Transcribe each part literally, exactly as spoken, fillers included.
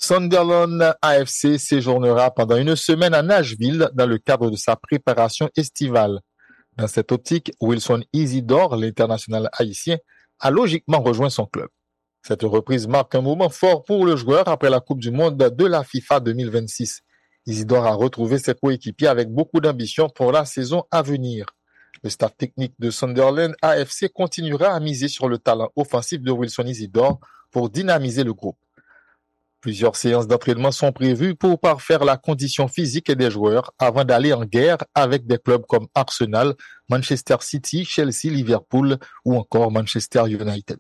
Sunderland A F C séjournera pendant une semaine à Nashville dans le cadre de sa préparation estivale. Dans cette optique, Wilson Isidore, l'international haïtien, a logiquement rejoint son club. Cette reprise marque un moment fort pour le joueur après la Coupe du Monde de la FIFA deux mille vingt-six. Isidore a retrouvé ses coéquipiers avec beaucoup d'ambition pour la saison à venir. Le staff technique de Sunderland A F C continuera à miser sur le talent offensif de Wilson Isidore pour dynamiser le groupe. Plusieurs séances d'entraînement sont prévues pour parfaire la condition physique des joueurs avant d'aller en guerre avec des clubs comme Arsenal, Manchester City, Chelsea, Liverpool ou encore Manchester United.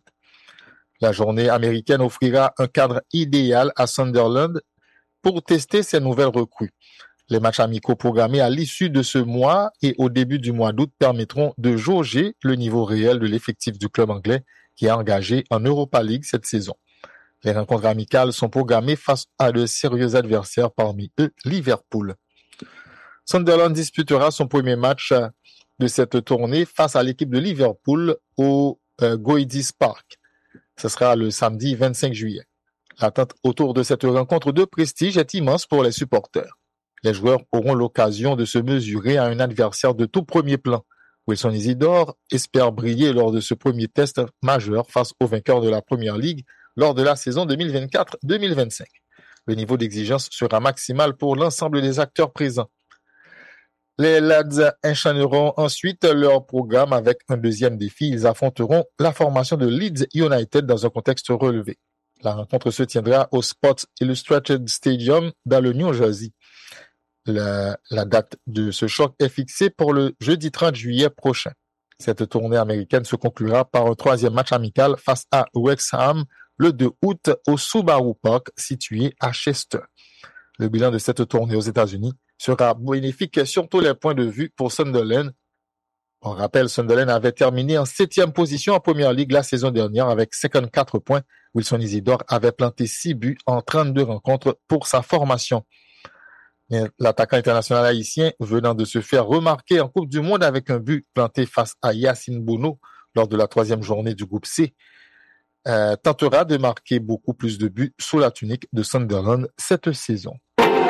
La journée américaine offrira un cadre idéal à Sunderland pour tester ses nouvelles recrues. Les matchs amicaux programmés à l'issue de ce mois et au début du mois d'août permettront de jauger le niveau réel de l'effectif du club anglais qui est engagé en Europa League cette saison. Les rencontres amicales sont programmées face à de sérieux adversaires, parmi eux Liverpool. Sunderland disputera son premier match de cette tournée face à l'équipe de Liverpool au euh, Goïdis Park. Ce sera le samedi vingt-cinq juillet. L'attente autour de cette rencontre de prestige est immense pour les supporters. Les joueurs auront l'occasion de se mesurer à un adversaire de tout premier plan. Wilson Isidore espère briller lors de ce premier test majeur face au vainqueur de la Première Ligue lors de la saison deux mille vingt-quatre deux mille vingt-cinq. Le niveau d'exigence sera maximal pour l'ensemble des acteurs présents. Les Lads enchaîneront ensuite leur programme avec un deuxième défi. Ils affronteront la formation de Leeds United dans un contexte relevé. La rencontre se tiendra au Sports Illustrated Stadium dans le New Jersey. La, la date de ce choc est fixée pour le jeudi trente juillet prochain. Cette tournée américaine se conclura par un troisième match amical face à Wrexham le deux août au Subaru Park situé à Chester. Le bilan de cette tournée aux États-Unis sera bénéfique sur tous les points de vue pour Sunderland. On rappelle, Sunderland avait terminé en septième position en Première Ligue la saison dernière avec cinquante-quatre points. Wilson Isidore avait planté six buts en trente-deux rencontres pour sa formation. Mais l'attaquant international haïtien, venant de se faire remarquer en Coupe du Monde avec un but planté face à Yacine Bono lors de la troisième journée du groupe C, euh, tentera de marquer beaucoup plus de buts sous la tunique de Sunderland cette saison.